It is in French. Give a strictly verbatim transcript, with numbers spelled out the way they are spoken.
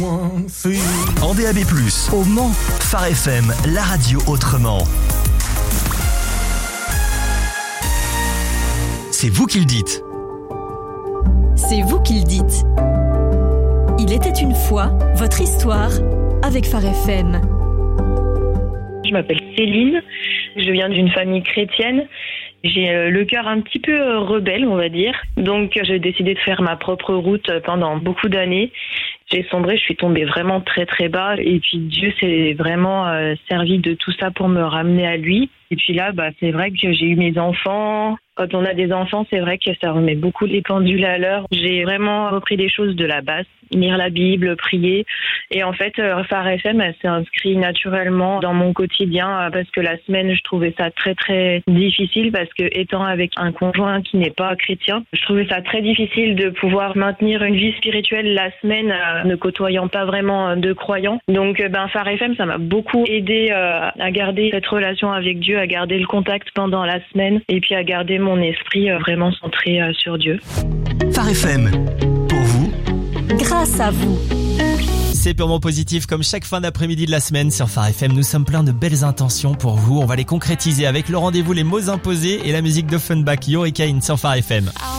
En D A B plus, au Mans, Phare F M, la radio autrement. C'est vous qui le dites. C'est vous qui le dites. Il était une fois votre histoire avec Phare F M. Je m'appelle Céline, je viens d'une famille chrétienne. J'ai le cœur un petit peu rebelle, on va dire. Donc j'ai décidé de faire ma propre route pendant beaucoup d'années. J'ai sombré, je suis tombée vraiment très très bas. Et puis Dieu s'est vraiment euh, servi de tout ça pour me ramener à lui. Et puis là, bah, c'est vrai que j'ai eu mes enfants. Quand on a des enfants, c'est vrai que ça remet beaucoup les pendules à l'heure. J'ai vraiment repris des choses de la base, lire la Bible, prier. Et en fait, Phare F M, elle s'est inscrite naturellement dans mon quotidien parce que la semaine, je trouvais ça très très difficile parce que étant avec un conjoint qui n'est pas chrétien, je trouvais ça très difficile de pouvoir maintenir une vie spirituelle la semaine euh, ne côtoyant pas vraiment de croyants. Donc, ben Phare F M, ça m'a beaucoup aidé euh, à garder cette relation avec Dieu, à garder le contact pendant la semaine et puis à garder mon esprit euh, vraiment centré euh, sur Dieu. Phare F M, pour vous, grâce à vous. C'est purement positif comme chaque fin d'après-midi de la semaine sur Phare F M. Nous sommes pleins de belles intentions pour vous. On va les concrétiser avec le rendez-vous Les mots imposés et la musique d'Offenbach, Yuri Kane sur Phare F M.